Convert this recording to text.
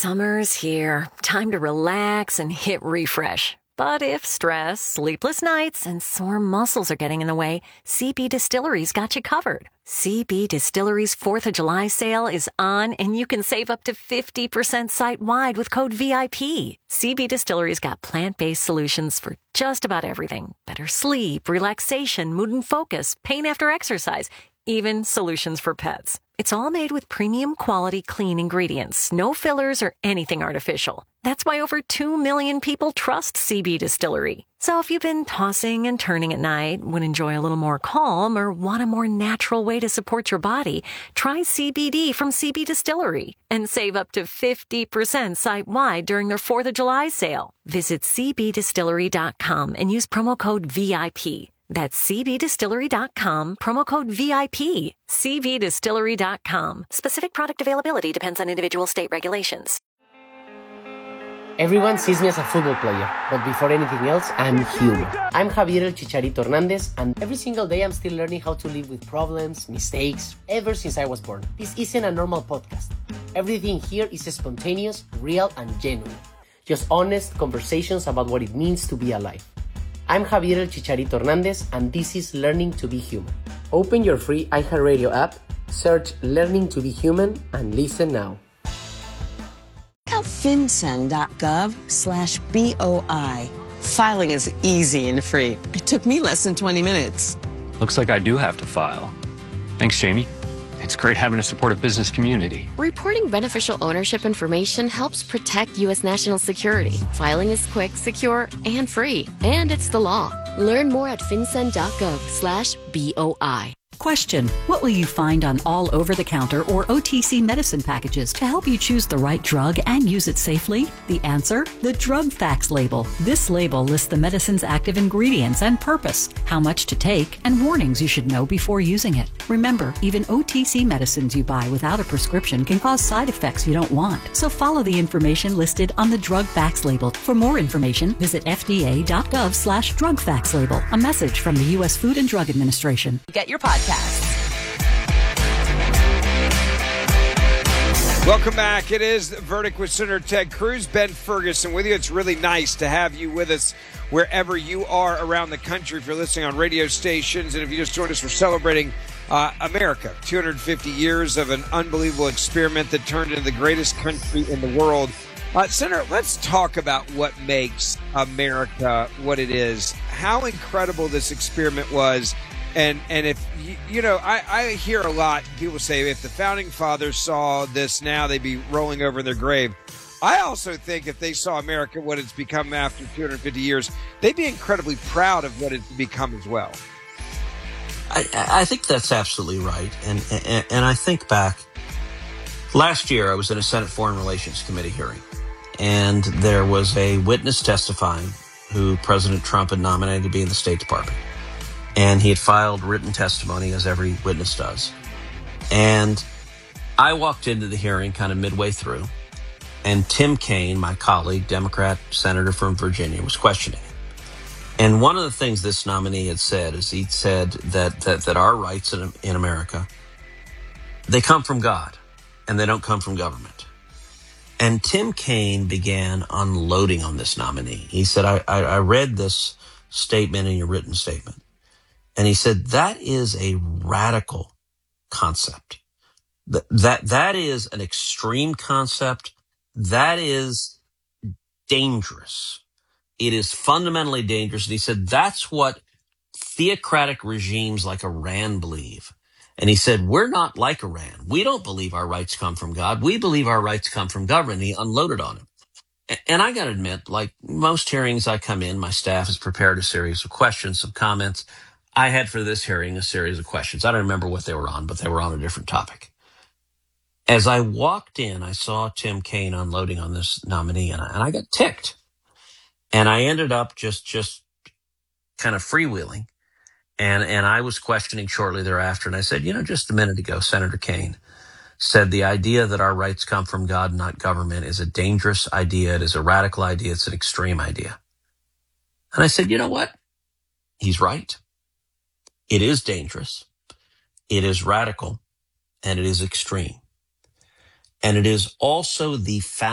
Summer's here. Time to relax and hit refresh. But if stress, sleepless nights, and sore muscles are getting in the way, CB Distillery's got you covered. CB Distillery's 4th of July sale is on, and you can save up to 50% site-wide with code VIP. CB Distillery's got plant-based solutions for just about everything. Better sleep, relaxation, mood and focus, pain after exercise, even solutions for pets. It's all made with premium quality clean ingredients, no fillers or anything artificial. That's why over 2 million people trust CB Distillery. So if you've been tossing and turning at night, would enjoy a little more calm, or want a more natural way to support your body, try CBD from CB Distillery and save up to 50% site-wide during their 4th of July sale. Visit cbdistillery.com and use promo code VIP. That's cbdistillery.com, promo code VIP. cbdistillery.com. Specific product availability depends on individual state regulations. Everyone sees me as a football player, but before anything else, I'm human. I'm Javier El Chicharito Hernandez, and every single day I'm still learning how to live with problems, mistakes, ever since I was born. This isn't a normal podcast. Everything here is spontaneous, real, and genuine. Just honest conversations about what it means to be alive. I'm Javier El Chicharito Hernandez, and this is Learning to be Human. Open your free iHeartRadio app, search Learning to be Human, and listen now. Check out finsend.gov/BOI. Filing is easy and free. It took me less than 20 minutes. Looks like I do have to file. Thanks, Jamie. It's great having a supportive business community. Reporting beneficial ownership information helps protect U.S. national security. Filing is quick, secure, and free. And it's the law. Learn more at finsend.gov/BOI. Question: what will you find on all over-the-counter or OTC medicine packages to help you choose the right drug and use it safely? The answer: the Drug Facts label. This label lists the medicine's active ingredients and purpose, how much to take, and warnings you should know before using it. Remember, even OTC medicines you buy without a prescription can cause side effects you don't want. So follow the information listed on the Drug Facts label. For more information, visit fda.gov/Drug Facts label. A message from the U.S. Food and Drug Administration. Get your podcast. Welcome back. It is The Verdict with Senator Ted Cruz. Ben Ferguson with you. It's really nice to have you with us wherever you are around the country. If you're listening on radio stations, and if you just joined us, we're celebrating America. 250 years of an unbelievable experiment that turned into the greatest country in the world. Senator, let's talk about what makes America what it is. How incredible this experiment was. And if, I hear a lot, people say if the Founding Fathers saw this now, they'd be rolling over in their grave. I also think if they saw America, what it's become after 250 years, they'd be incredibly proud of what it's become as well. I think that's absolutely right. And I think back, last year I was in a Senate Foreign Relations Committee hearing, and there was a witness testifying who President Trump had nominated to be in the State Department. And he had filed written testimony, as every witness does. And I walked into the hearing kind of midway through, and Tim Kaine, my colleague, Democrat senator from Virginia, was questioning him. And one of the things this nominee had said is he'd said that our rights in America, they come from God, and they don't come from government. And Tim Kaine began unloading on this nominee. He said, I read this statement in your written statement. And he said, that is a radical concept. That is an extreme concept. That is dangerous. It is fundamentally dangerous. And he said, that's what theocratic regimes like Iran believe. And he said, we're not like Iran. We don't believe our rights come from God. We believe our rights come from government. He unloaded on him. And I got to admit, like most hearings I come in, my staff has prepared a series of questions, some comments. I had for this hearing a series of questions. I don't remember what they were on, but they were on a different topic. As I walked in, I saw Tim Kaine unloading on this nominee, and I got ticked. And I ended up just kind of freewheeling. And I was questioning shortly thereafter, and I said, just a minute ago, Senator Kaine said the idea that our rights come from God, not government, is a dangerous idea. It is a radical idea. It's an extreme idea. And I said, you know what? He's right. It is dangerous, it is radical, and it is extreme. And it is also the